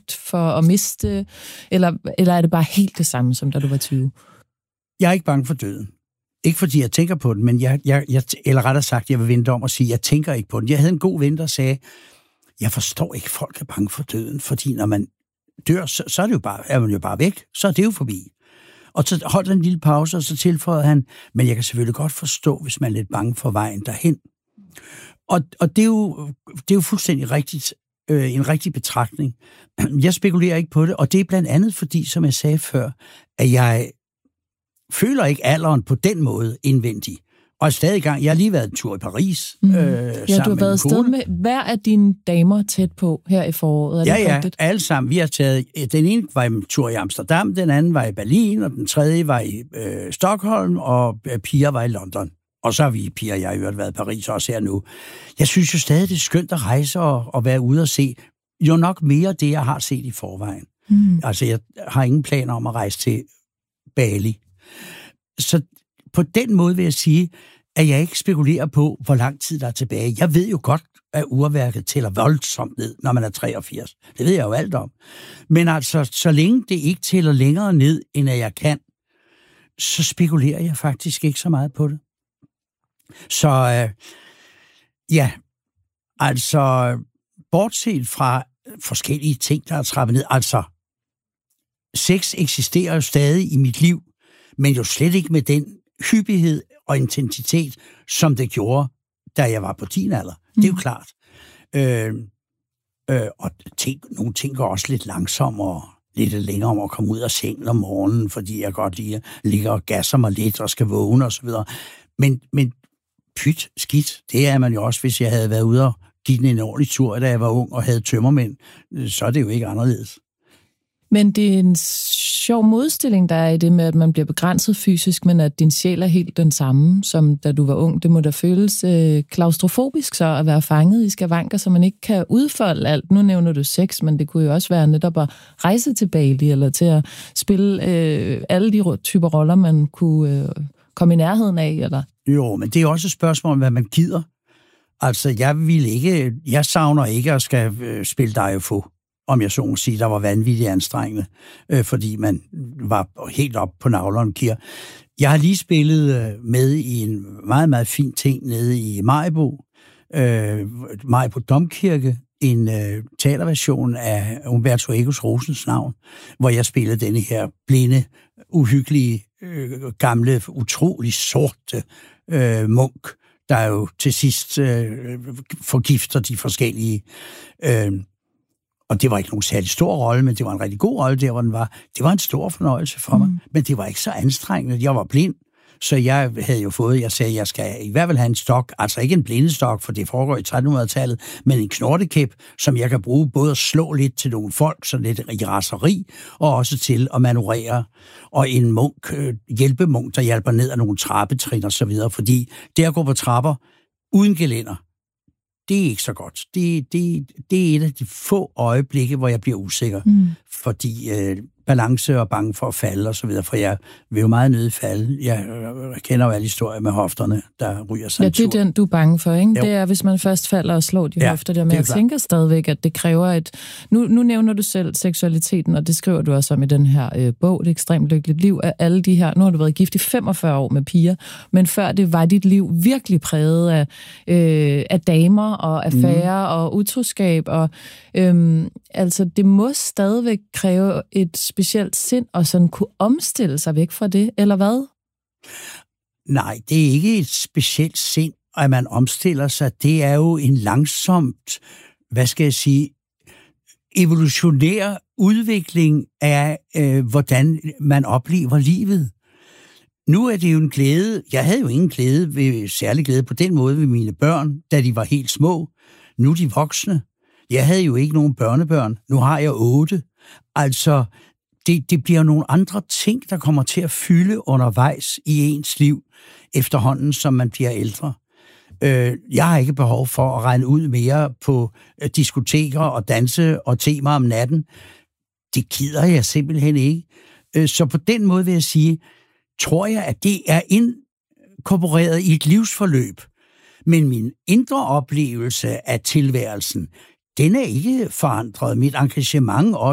frygt for at miste, eller er det bare helt det samme, som da du var 20? Jeg er ikke bange for døden. Ikke fordi jeg tænker på den, men jeg eller rettere sagt, jeg vil vente om at sige, jeg tænker ikke på den. Jeg havde en god ven, der sagde, jeg forstår ikke, folk er bange for døden, fordi når man dør, så er man jo bare væk. Så er det jo forbi. Og så holdt han en lille pause, og så tilføjede han, men jeg kan selvfølgelig godt forstå, hvis man er lidt bange for vejen derhen. Og det er jo fuldstændig rigtigt, en rigtig betragtning. Jeg spekulerer ikke på det, og det er blandt andet fordi, som jeg sagde før, at jeg føler ikke alderen på den måde indvendig. Og stadig gang, jeg har lige været en tur i Paris. Ja, du har været afsted med hver af dine damer tæt på her i foråret. Ja, alle sammen. Vi har taget, den ene var en tur i Amsterdam, den anden var i Berlin, og den tredje var i Stockholm, og Pia var i London. Og så har vi, Pia og jeg, jo været i Paris også her nu. Jeg synes jo stadig, det er skønt at rejse og være ude og se. Jo nok mere det, jeg har set i forvejen. Altså, jeg har ingen planer om at rejse til Bali. Så på den måde vil jeg sige, at jeg ikke spekulerer på, hvor lang tid der er tilbage. Jeg ved jo godt, at urværket tæller voldsomt ned, når man er 83. Det ved jeg jo alt om. Men altså, så længe det ikke tæller længere ned, end at jeg kan, så spekulerer jeg faktisk ikke så meget på det. Så ja, altså, bortset fra forskellige ting, der er trappet ned, altså, sex eksisterer jo stadig i mit liv, men jo slet ikke med den hyppighed og intensitet, som det gjorde, da jeg var på din alder. Det er jo klart. Og nogle ting går også lidt langsommere, lidt længere om at komme ud af sengen om morgenen, fordi jeg godt lige ligger og gasser mig lidt og skal vågne osv. Men pyt, skidt, det er man jo også, hvis jeg havde været ude og give den en ordentlig tur, da jeg var ung og havde tømmermænd, så er det jo ikke anderledes. Men det er en sjov modstilling, der er i det med, at man bliver begrænset fysisk, men at din sjæl er helt den samme, som da du var ung. Det må da føles klaustrofobisk så at være fanget i skavanker, så man ikke kan udfolde alt. Nu nævner du sex, men det kunne jo også være netop at rejse til Bali, eller til at spille alle de typer roller, man kunne komme i nærheden af, eller? Jo, men det er også et spørgsmål om, hvad man gider. Altså, jeg savner ikke at skal spille dig og få, om jeg så må sige, der var vanvittigt anstrengende, fordi man var helt op på navleren kier. Jeg har lige spillet med i en meget, meget fin ting nede i Maribo Domkirke, en teaterversion af Umberto Ecos Rosens Navn, hvor jeg spillede denne her blinde, uhyggelige, gamle, utrolig sorte munk, der jo til sidst forgifter de forskellige. Og det var ikke nogen særlig stor rolle, men det var en rigtig god rolle der, hvor den var. Det var en stor fornøjelse for mig, men det var ikke så anstrengende. Jeg var blind, så jeg havde jo fået, jeg sagde, jeg skal i hvert fald have en stok, altså ikke en blindestok, for det foregår i 1300-tallet, men en knortekæp, som jeg kan bruge både at slå lidt til nogle folk, så lidt i raseri, og også til at manøvrere. Og en munk, hjælpemunk, der hjælper ned ad nogle trappetrin og så videre, fordi det at gå på trapper uden gelænder, det er ikke så godt. Det er et af de få øjeblikke, hvor jeg bliver usikker, fordi balance og bange for at falde og så videre, for jeg vil jo meget nødig falde. Jeg kender jo alle historier med hofterne, der ryger sig. Ja, det er den, du er bange for, ikke? Jo. Det er, hvis man først falder og slår de hofter der, men jeg tænker stadigvæk, at det kræver et... Nu nævner du selv seksualiteten, og det skriver du også om i den her bog, Det ekstremt lykkeligt liv, af alle de her... Nu har du været gift i 45 år med piger, men før det var dit liv virkelig præget af damer og affærer og utroskab, og altså, det må stadigvæk kræve et specielt sind, og sådan kunne omstille sig væk fra det, eller hvad? Nej, det er ikke et specielt sind, at man omstiller sig. Det er jo en langsomt, evolutionær udvikling af, hvordan man oplever livet. Nu er det jo en glæde. Jeg havde jo ingen særlig glæde på den måde ved mine børn, da de var helt små. Nu er de voksne. Jeg havde jo ikke nogen børnebørn. Nu har jeg 8. Altså, det bliver nogle andre ting, der kommer til at fylde undervejs i ens liv, efterhånden, som man bliver ældre. Jeg har ikke behov for at regne ud mere på diskoteker og danse og temaer om natten. Det gider jeg simpelthen ikke. Så på den måde vil jeg sige, tror jeg, at det er inkorporeret i et livsforløb. Men min indre oplevelse af tilværelsen, den er ikke forandret. Mit engagement